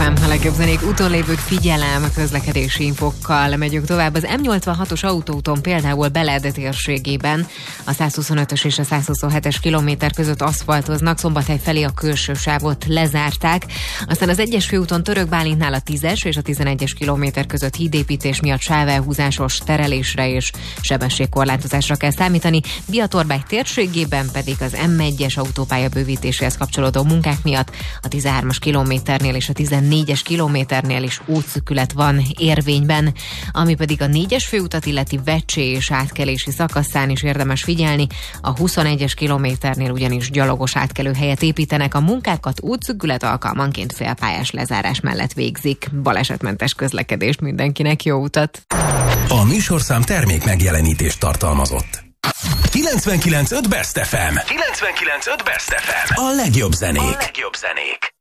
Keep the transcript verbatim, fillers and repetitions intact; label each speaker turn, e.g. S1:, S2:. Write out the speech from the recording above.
S1: em, a legjobb zenék, utólévők, figyelem, közlekedési infokkal megyünk tovább. Az em nyolcvanhatos autóúton például Beled térségében a százhuszonötös és a százhuszonhetes kilométer között aszfaltoznak, Szombathely felé a külső sávot lezárták. Aztán az egyes főúton Török Bálintnál a tízes és a tizenegyes kilométer között hídépítés miatt sávelhúzásos terelésre és sebességkorlátozásra kell számítani. Biatorbágy térségében pedig az em egyes autópálya bővítéséhez kapcsolódó munkák miatt a tizenhármas kilométernél és a tizennégyes kilométernél is útszűkület van érvényben. Ami pedig a négyes főutat illeti Vecsé és átkelési szakaszán is érdemes figyelni. A huszonegyes kilométernél ugyanis gyalogos átkelőhelyet építenek, a munkákat útszűkület alkalmanként félpályás lezárás mellett végzik. Balesetmentes közlekedést mindenkinek, jó utat!
S2: A műsorszám termék megjelenítést tartalmazott. kilencvenkilenc pont öt Best ef em. kilencvenkilenc pont öt Best ef em. A legjobb zenék. A legjobb zenék.